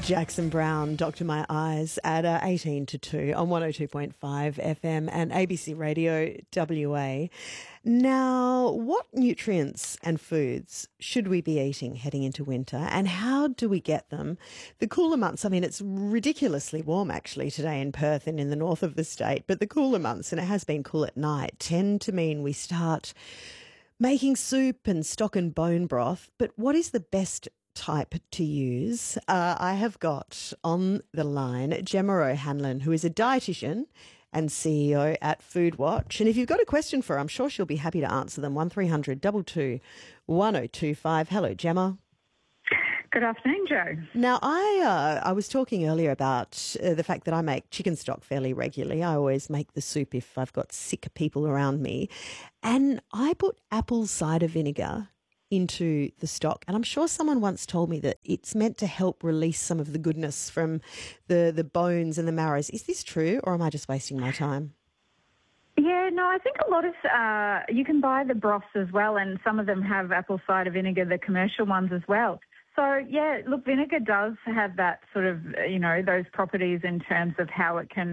Jackson Brown, Doctor My Eyes at 18 to 2 on 102.5 FM and ABC Radio WA. Now, what nutrients and foods should we be eating heading into winter, and how do we get them? The cooler months, I mean, it's ridiculously warm actually today in Perth and in the north of the state, but the cooler months, and it has been cool at night, tend to mean we start making soup and stock and bone broth. But what is the best type to use? I have got on the line Gemma O'Hanlon, who is a dietitian and CEO at Foodwatch. And if you've got a question for her, I'm sure she'll be happy to answer them. 1300 22 1025. Hello, Gemma. Good afternoon, Joe. Now, I was talking earlier about the fact that I make chicken stock fairly regularly. I always make the soup if I've got sick people around me. And I put apple cider vinegar into the stock. And I'm sure someone once told me that it's meant to help release some of the goodness from the bones and the marrows. Is this true, or am I just wasting my time? Yeah, no, I think a lot of, you can buy the broths as well, and some of them have apple cider vinegar, the commercial ones as well. So, yeah, look, vinegar does have that sort of, those properties in terms of how it can